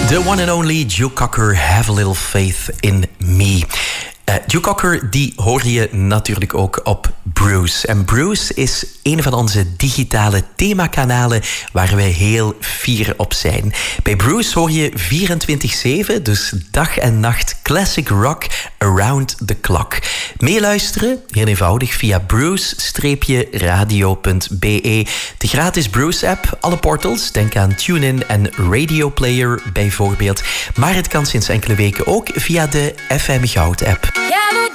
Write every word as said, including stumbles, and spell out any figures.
The one and only Joe Cocker, Have a Little Faith in Me. Uh, Joe Cocker, die hoor je natuurlijk ook op Bruce. En Bruce is een van onze digitale themakanalen waar wij heel fier op zijn. Bij Bruce hoor je vierentwintig zeven, dus dag en nacht classic rock around the clock. Meeluisteren? Heel eenvoudig via bruce radio punt b e. De gratis Bruce-app, alle portals, denk aan TuneIn en Radio Player bijvoorbeeld. Maar het kan sinds enkele weken ook via de F M Goud-app. Yeah,